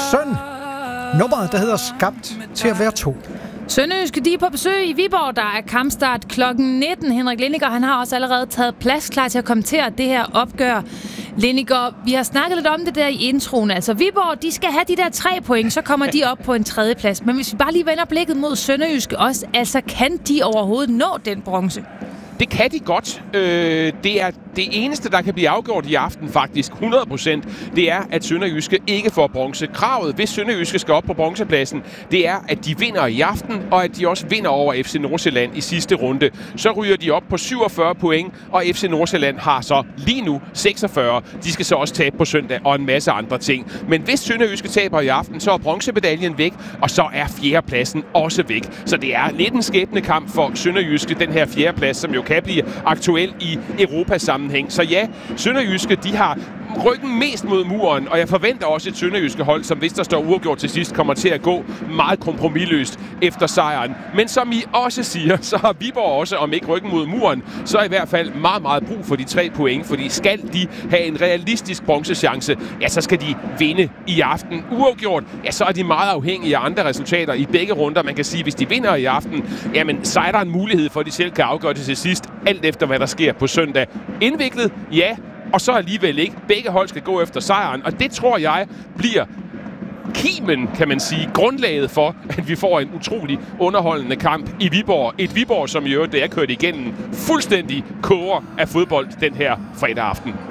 Søn. Nummeret, der hedder Skabt til at være to. Sønderjyske, de er på besøg i Viborg. Der er kampstart klokken 19. Henrik Lindiger, han har også allerede taget plads klar til at kommentere det her opgør. Lindiger, vi har snakket lidt om det der i introen. Altså Viborg, de skal have de der 3 point, så kommer de op på en 3. plads. Men hvis vi bare lige vender blikket mod Sønderjyske også, altså kan de overhovedet nå den bronze? Det kan de godt. Det er det eneste, der kan blive afgjort i aften faktisk 100%. Det er, at Sønderjyske ikke får bronze. Kravet, hvis Sønderjyske skal op på bronzepladsen, det er, at de vinder i aften, og at de også vinder over FC Nordsjælland i sidste runde. Så ryger de op på 47 point, og FC Nordsjælland har så lige nu 46. De skal så også tabe på søndag og en masse andre ting. Men hvis Sønderjyske taber i aften, så er bronzemedaljen væk, og så er 4. pladsen også væk. Så det er lidt en skæbnekamp for Sønderjyske, den her 4. plads, som jo kan blive aktuel i Europas sammenhæng. Så ja, Sønderjyske, de har ryggen mest mod muren, og jeg forventer også et Sønderjyske hold, som hvis der står uafgjort til sidst, kommer til at gå meget kompromisløst efter sejren. Men som I også siger, så har Viborg også, om ikke ryggen mod muren, så i hvert fald meget, meget brug for de 3 point, fordi skal de have en realistisk bronzechance, ja, så skal de vinde i aften. Uafgjort, ja, så er de meget afhængige af andre resultater i begge runder. Man kan sige, hvis de vinder i aften, jamen, så er der en mulighed for, at de selv kan afgøre det til sidst, alt efter hvad der sker på søndag. Indviklet, ja, og så alligevel ikke. Begge hold skal gå efter sejren, og det tror jeg bliver kimen, kan man sige, grundlaget for, at vi får en utrolig underholdende kamp i Viborg. Et Viborg, som i øvrigt, det er kørt igennem, fuldstændig koger af fodbold den her fredag aften.